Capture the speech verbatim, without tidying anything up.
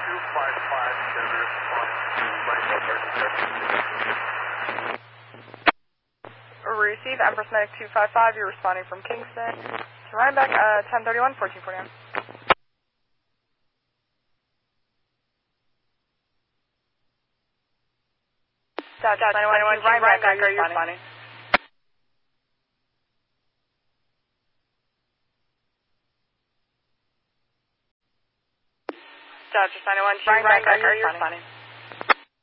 two five five, can respond to Rhinebeck. Receive Empress Medic two five five, you're responding from Kingston to Rhinebeck, uh, ten thirty-one, fourteen forty-nine. Dodge nine one two Rhinebeck, are you responding? Dodge nine one two Rhinebeck, are you responding?